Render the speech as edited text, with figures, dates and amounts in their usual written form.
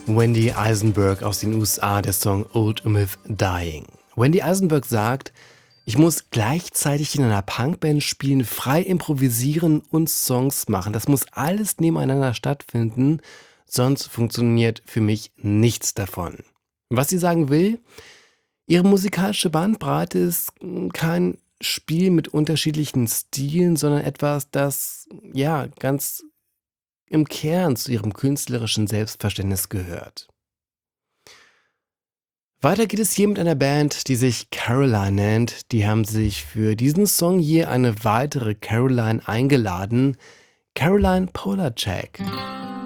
Wendy Eisenberg aus den USA, der Song Old Myth Dying. Wendy Eisenberg sagt, ich muss gleichzeitig in einer Punkband spielen, frei improvisieren und Songs machen. Das muss alles nebeneinander stattfinden, sonst funktioniert für mich nichts davon. Was sie sagen will, ihre musikalische Bandbreite ist kein Spiel mit unterschiedlichen Stilen, sondern etwas, das ja ganz im Kern zu ihrem künstlerischen Selbstverständnis gehört. Weiter geht es hier mit einer Band, die sich Caroline nennt. Die haben sich für diesen Song hier eine weitere Caroline eingeladen, Caroline Polachek.